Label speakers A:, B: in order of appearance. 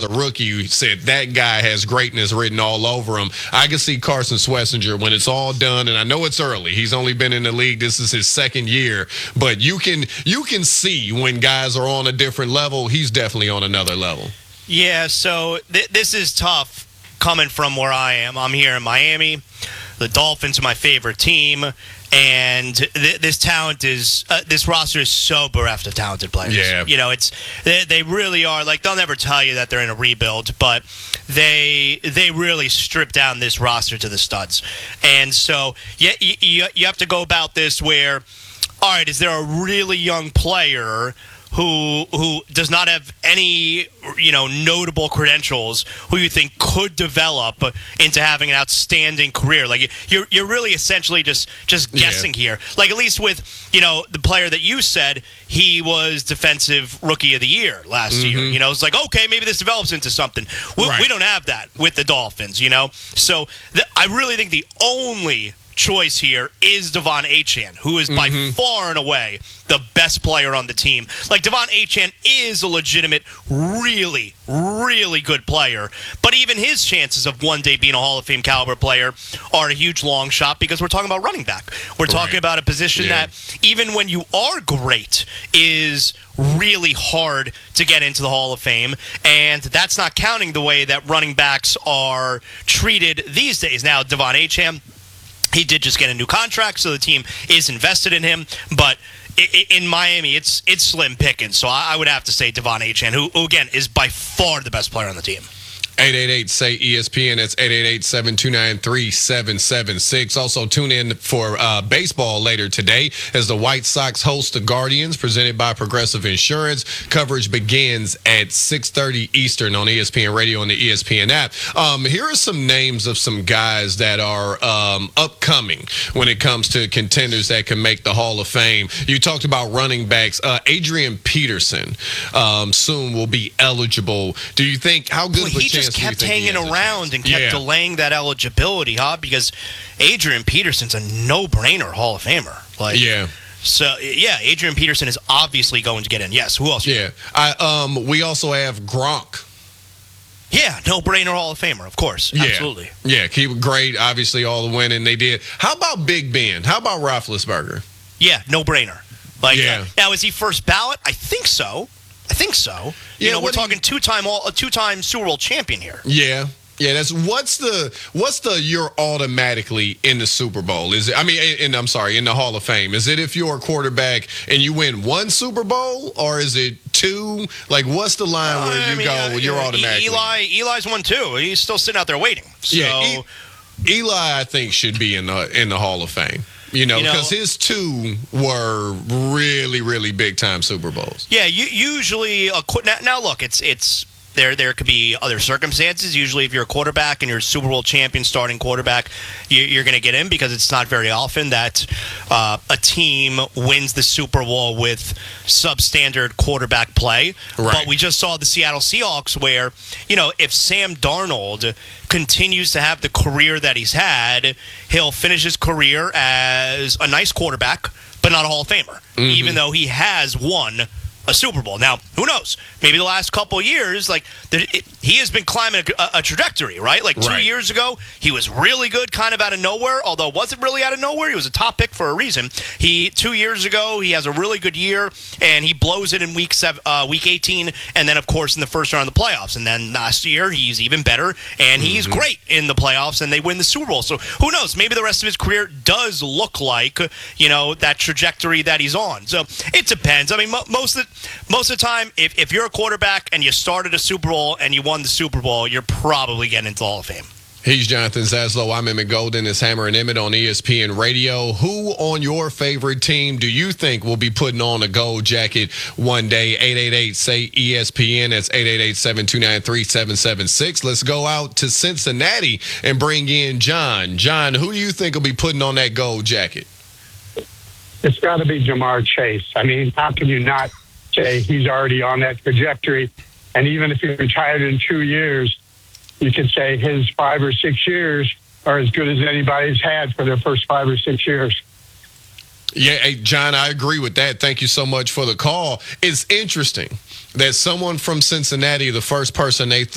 A: a rookie said that guy has greatness written all over him. I can see Carson Schlesinger when it's all done, and I know it's early. He's only been in the league. This is his second year, but you can see when guys are on a different level. He's definitely on another level.
B: Yeah, so this is tough coming from where I am. I'm here in Miami. The Dolphins are my favorite team. And this roster is so bereft of talented players.
A: Yeah.
B: You know, they really are. Like, they'll never tell you that they're in a rebuild, but they really strip down this roster to the studs. And so you have to go about this where, all right, is there a really young player who does not have any, notable credentials, who you think could develop into having an outstanding career? Like, you're really essentially just guessing here. Like, at least with, the player that you said, he was Defensive Rookie of the Year last year. It's like, okay, maybe this develops into something. We don't have that with the Dolphins, So I really think the only choice here is Devon Achane, who is by far and away the best player on the team. Like, Devon Achane is a legitimate, really, really good player, but even his chances of one day being a Hall of Fame caliber player are a huge long shot, because we're talking about running back. We're talking about a position that, even when you are great, is really hard to get into the Hall of Fame, and that's not counting the way that running backs are treated these days. Now, Devon Achane, he did just get a new contract, so the team is invested in him. But in Miami, it's slim pickings. So I would have to say Devon Achane, who again, is by far the best player on the team.
A: 888-SAY-ESPN. That's 888-729-3776. Also, tune in for baseball later today as the White Sox host the Guardians, presented by Progressive Insurance. Coverage begins at 6:30 Eastern on ESPN Radio and the ESPN app. Here are some names of some guys that are upcoming when it comes to contenders that can make the Hall of Fame. You talked about running backs. Adrian Peterson soon will be eligible. Do you think, how good of a chance
B: kept hanging around and kept delaying that eligibility, because Adrian Peterson's a no-brainer Hall of Famer. So, Adrian Peterson is obviously going to get in. Yes, who else?
A: We also have Gronk.
B: Yeah, no-brainer Hall of Famer, of course. Absolutely.
A: Yeah, he was great. Obviously, all the winning they did. How about Big Ben? How about Roethlisberger?
B: Yeah, no-brainer. Now, is he first ballot? I think so. We're talking two-time Super Bowl champion here.
A: Yeah. That's what's the you're automatically in the Super Bowl? Is it? I mean, in the Hall of Fame. Is it if you're a quarterback and you win one Super Bowl, or is it two? Like, what's the line where you're automatically?
B: Eli's won two. He's still sitting out there waiting. So.
A: Yeah, Eli, I think, should be in the Hall of Fame. Because his two were really, really big-time Super Bowls.
B: Yeah, usually now look, it's there could be other circumstances. Usually, if you're a quarterback and you're a Super Bowl champion starting quarterback, you're going to get in, because it's not very often that a team wins the Super Bowl with substandard quarterback play.
A: Right.
B: But we just saw the Seattle Seahawks where, if Sam Darnold continues to have the career that he's had, he'll finish his career as a nice quarterback, but not a Hall of Famer, even though he has won a Super Bowl. Now, who knows? Maybe the last couple of years, he has been climbing a trajectory, right? Like 2 years ago, he was really good, kind of out of nowhere, although it wasn't really out of nowhere. He was a top pick for a reason. 2 years ago, he has a really good year, and he blows it in week 18, and then, of course, in the first round of the playoffs. And then last year, he's even better, and he's great in the playoffs, and they win the Super Bowl. So who knows? Maybe the rest of his career does look like, that trajectory that he's on. So it depends. I mean, most of the time, if you're a quarterback and you started a Super Bowl and you won the Super Bowl, you're probably getting into the Hall of Fame.
A: He's Jonathan Zaslow. I'm Emmett Golden. It's Hammer and Emmett on ESPN Radio. Who on your favorite team do you think will be putting on a gold jacket one day? 888-SAY-ESPN. That's 888-729-3776. Let's go out to Cincinnati and bring in John. John, who do you think will be putting on that gold jacket?
C: It's got to be Jamar Chase. I mean, how can you not say he's already on that trajectory? And even if he retired in 2 years, you could say his 5 or 6 years are as good as anybody's had for their first 5 or 6 years.
A: Yeah, hey, John, I agree with that. Thank you so much for the call. It's interesting that someone from Cincinnati, the first person they